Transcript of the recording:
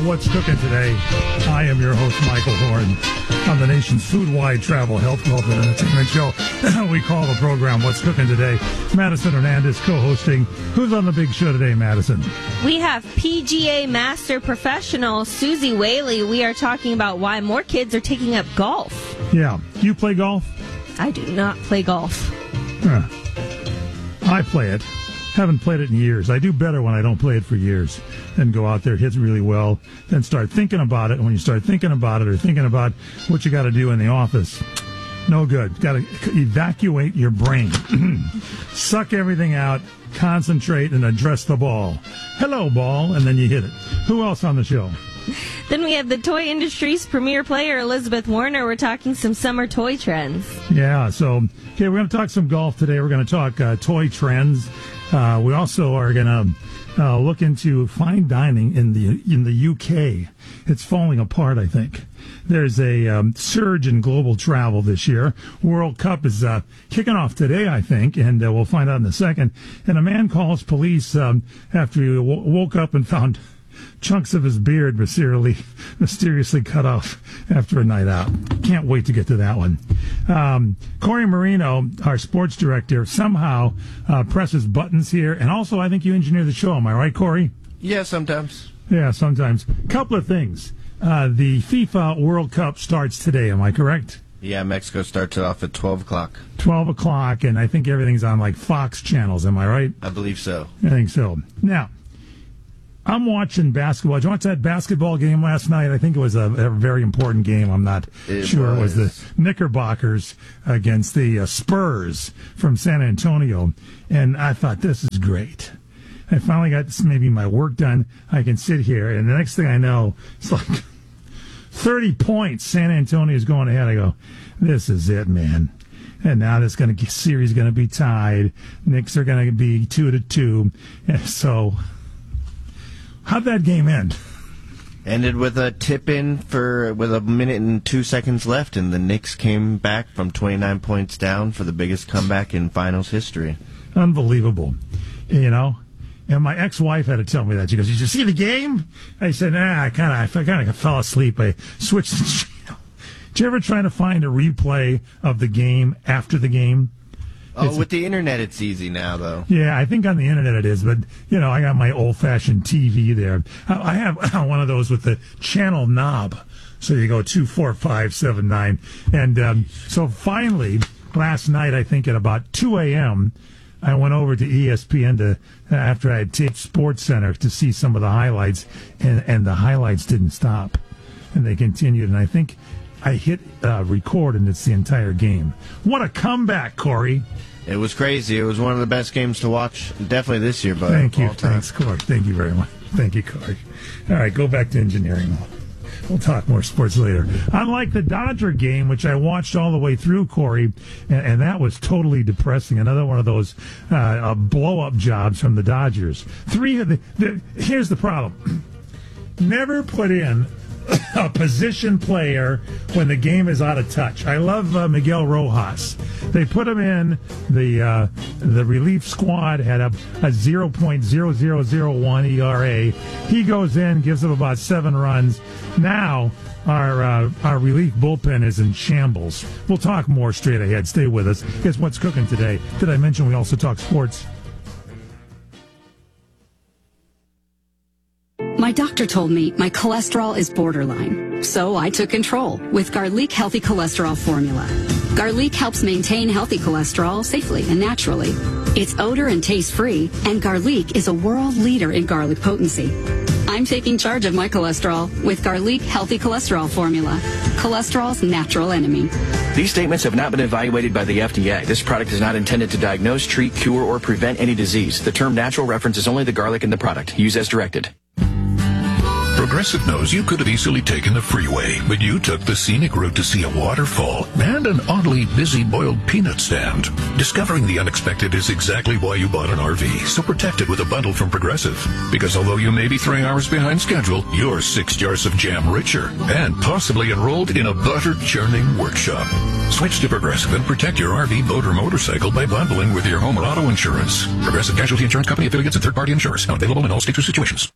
What's Cooking Today. I am your host, Michael Horn, on the nation's food-wide travel, health, wealth, and entertainment show. We call the program What's Cooking Today. Madison Hernandez co-hosting. Who's on the big show today, Madison? We have PGA Master Professional Susie Whaley. We are talking about why more kids are taking up golf. Yeah. Do you play golf? I do not play golf. I play it. Haven't played it in years. I do better when I don't play it for years and go out there, hit really well, then start thinking about it. And when you start thinking about it or thinking about what you got to do in the office, no good. Got to evacuate your brain. Suck everything out, concentrate, and address the ball. Hello, ball, and then you hit it. Who else on the show? Then we have the toy industry's premier player, Elizabeth Warner. We're talking some summer toy trends. Yeah, so, okay, we're going to talk some golf today. We're going to talk toy trends. We also are going to look into fine dining in the UK. It's falling apart, I think. There's a surge in global travel this year. World Cup is kicking off today, I think, and we'll find out in a second. And a man calls police after he woke up and found chunks of his beard mysteriously cut off after a night out. Can't wait to get to that one. Corey Marino, our sports director, somehow presses buttons here. And also, I think you engineer the show. Am I right, Corey? Yeah, sometimes. Yeah, sometimes. Couple of things. The FIFA World Cup starts today. Am I correct? Yeah, Mexico starts it off at 12 o'clock. 12 o'clock, and I think everything's on like Fox channels. Am I right? I believe so. I think so. Now, I'm watching basketball. Did you watch that basketball game last night? I think it was a very important game. I'm not sure. It was the Knickerbockers against the Spurs from San Antonio. And I thought, this is great. I finally got maybe my work done. I can sit here. And the next thing I know, it's like 30 points. San Antonio is going ahead. I go, this is it, man. And now this series is going to be tied. Knicks are going to be 2-2. And so, how'd that game end? Ended with a tip-in with a minute and 2 seconds left, and the Knicks came back from 29 points down for the biggest comeback in finals history. Unbelievable. You know? And my ex-wife had to tell me that. She goes, did you see the game? I said, nah, I kind of fell asleep. I switched the channel. Did you ever try to find a replay of the game after the game? With the internet, it's easy now, though. Yeah, I think on the internet it is, but, I got my old-fashioned TV there. I have one of those with the channel knob. So you go 2, 4, 5, 7, 9. And so finally, last night, I think at about 2 a.m., I went over to ESPN after I had taped SportsCenter to see some of the highlights, and the highlights didn't stop. And they continued, and I think I hit record, and it's the entire game. What a comeback, Corey. It was crazy. It was one of the best games to watch, definitely this year, but thank you. Thanks, Corey. Thank you very much. Thank you, Corey. All right, go back to engineering. We'll talk more sports later. Unlike the Dodger game, which I watched all the way through, Corey, and that was totally depressing. Another one of those blow-up jobs from the Dodgers. Here's the problem. Never put in a position player when the game is out of touch. I love Miguel Rojas. They put him in the relief squad, had a 0.0001 ERA. He goes in, gives them about 7 runs. Now our relief bullpen is in shambles. We'll talk more straight ahead. Stay with us. Guess what's cooking today? Did I mention we also talk sports? My doctor told me my cholesterol is borderline, so I took control with Garlic Healthy Cholesterol Formula. Garlic helps maintain healthy cholesterol safely and naturally. It's odor and taste-free, and Garlic is a world leader in garlic potency. I'm taking charge of my cholesterol with Garlic Healthy Cholesterol Formula, cholesterol's natural enemy. These statements have not been evaluated by the FDA. This product is not intended to diagnose, treat, cure, or prevent any disease. The term natural references only the garlic in the product. Use as directed. Progressive knows you could have easily taken the freeway, but you took the scenic route to see a waterfall and an oddly busy boiled peanut stand. Discovering the unexpected is exactly why you bought an RV, so protect it with a bundle from Progressive. Because although you may be 3 hours behind schedule, you're 6 jars of jam richer and possibly enrolled in a butter-churning workshop. Switch to Progressive and protect your RV, boat, or motorcycle by bundling with your home or auto insurance. Progressive Casualty Insurance Company, affiliates, and third-party insurers. Not available in all states or situations.